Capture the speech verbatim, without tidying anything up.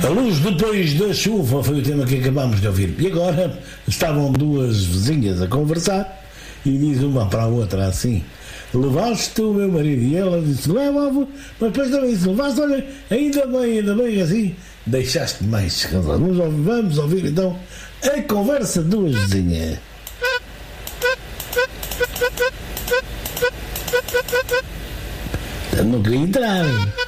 A luz depois da chuva foi o tema que acabámos de ouvir. E agora estavam duas vizinhas a conversar e diz uma para a outra assim: levaste o meu marido? E ela disse: leva-o, mas depois também disse: levaste, olha, ainda bem, ainda bem, assim deixaste mais descansado. Vamos ouvir, vamos ouvir então a conversa de duas vizinhas. Eu não queria entrar.